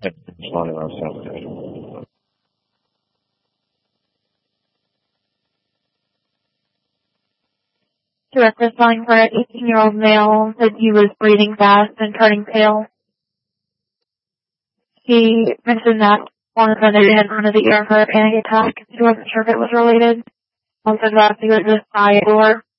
Responding on South Station. Direct responding for an 18-year-old male said he was breathing fast and turning pale. He mentioned that on his Sunday had gone to the ER for a panic attack. He wasn't sure if it was related. Also that he was just by a door.